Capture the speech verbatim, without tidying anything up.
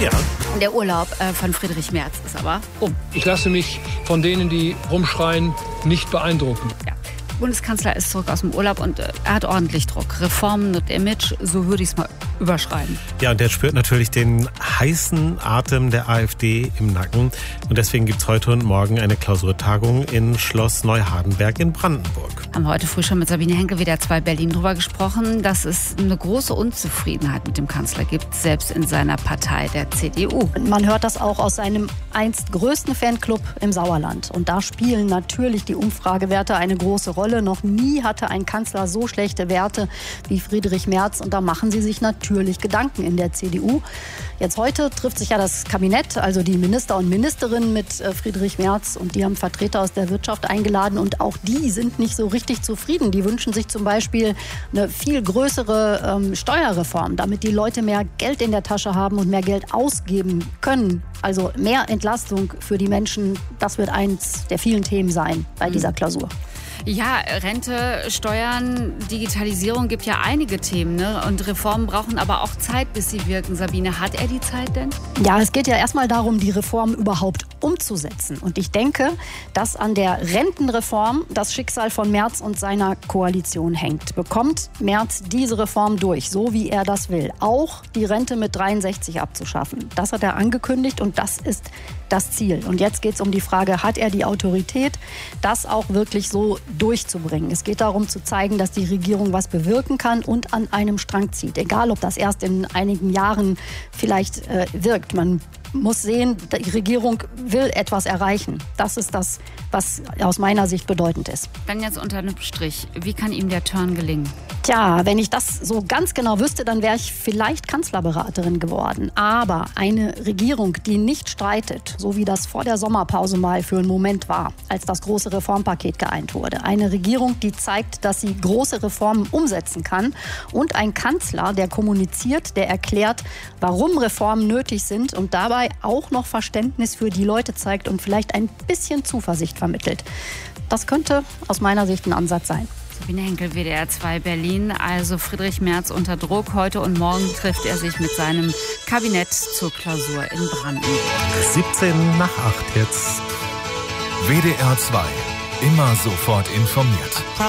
Ja. Der Urlaub äh, von Friedrich Merz ist aber um. Ich lasse mich von denen, die rumschreien, nicht beeindrucken. Ja. Der Bundeskanzler ist zurück aus dem Urlaub und äh, er hat ordentlich Druck. Reformen und Image, so würde ich es mal überschreiben. Ja, und der spürt natürlich den heißen Atem der AfD im Nacken. Und deswegen gibt es heute und morgen eine Klausurtagung in Schloss Neuhardenberg in Brandenburg. Haben heute früh schon mit Sabine Henkel, W D R zwei Berlin, drüber gesprochen, dass es eine große Unzufriedenheit mit dem Kanzler gibt, selbst in seiner Partei, der C D U. Man hört das auch aus seinem einst größten Fanclub im Sauerland. Und da spielen natürlich die Umfragewerte eine große Rolle. Noch nie hatte ein Kanzler so schlechte Werte wie Friedrich Merz. Und da machen sie sich natürlich Gedanken in der C D U. Jetzt heute trifft sich ja das Kabinett, also die Minister und Ministerinnen mit Friedrich Merz. Und die haben Vertreter aus der Wirtschaft eingeladen. Und auch die sind nicht so richtig zufrieden. Die wünschen sich zum Beispiel eine viel größere ähm, Steuerreform, damit die Leute mehr Geld in der Tasche haben und mehr Geld ausgeben können. Also mehr Entlastung für die Menschen, das wird eins der vielen Themen sein bei dieser Klausur. Ja, Rente, Steuern, Digitalisierung gibt ja einige Themen, ne? Und Reformen brauchen aber auch Zeit, bis sie wirken. Sabine, hat er die Zeit denn? Ja, es geht ja erstmal darum, die Reform überhaupt umzusetzen. Und ich denke, dass an der Rentenreform das Schicksal von Merz und seiner Koalition hängt. Bekommt Merz diese Reform durch, so wie er das will, auch die Rente mit dreiundsechzig abzuschaffen? Das hat er angekündigt und das ist das Ziel. Und jetzt geht es um die Frage, hat er die Autorität, das auch wirklich so durchzubringen? Es geht darum zu zeigen, dass die Regierung was bewirken kann und an einem Strang zieht. Egal, ob das erst in einigen Jahren vielleicht äh, wirkt. Man muss sehen, die Regierung will etwas erreichen. Das ist das, was aus meiner Sicht bedeutend ist. Dann jetzt unter einem Strich. Wie kann ihm der Turn gelingen? Tja, wenn ich das so ganz genau wüsste, dann wäre ich vielleicht Kanzlerberaterin geworden. Aber eine Regierung, die nicht streitet, so wie das vor der Sommerpause mal für einen Moment war, als das große Reformpaket geeint wurde. Eine Regierung, die zeigt, dass sie große Reformen umsetzen kann. Und ein Kanzler, der kommuniziert, der erklärt, warum Reformen nötig sind und dabei auch noch Verständnis für die Leute zeigt und vielleicht ein bisschen Zuversicht vermittelt. Das könnte aus meiner Sicht ein Ansatz sein. Sabine Henkel, W D R zwei Berlin. Also Friedrich Merz unter Druck. Heute und morgen trifft er sich mit seinem Kabinett zur Klausur in Brandenburg. siebzehn nach acht jetzt. W D R zwei. Immer sofort informiert.